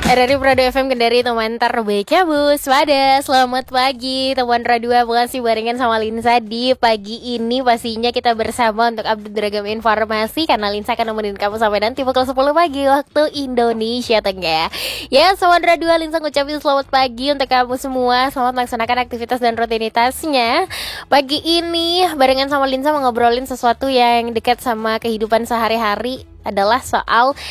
RRI Prado FM Kendari teman terbaik ya bus. Wadah, selamat pagi teman Radua. Makasih barengan sama Linsa di pagi ini. Pastinya kita bersama untuk update beragam informasi, karena Linsa akan nemenin kamu sampai nanti pukul 10 pagi waktu Indonesia Tengah. Ya teman Radua, Linsa ngucapin selamat pagi untuk kamu semua. Selamat melaksanakan aktivitas dan rutinitasnya. Pagi ini barengan sama Linsa mau ngobrolin sesuatu yang dekat sama kehidupan sehari-hari, adalah soal